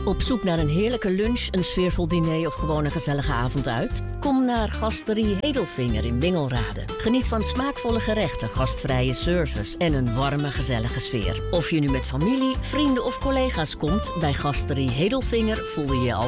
Op zoek naar een heerlijke lunch, een sfeervol diner of gewoon een gezellige avond uit? Kom naar Gasterie Hedelvinger in Wingelrade. Geniet van smaakvolle gerechten, gastvrije service en een warme, gezellige sfeer. Of je nu met familie, vrienden of collega's komt, bij Gasterie Hedelvinger voel je je al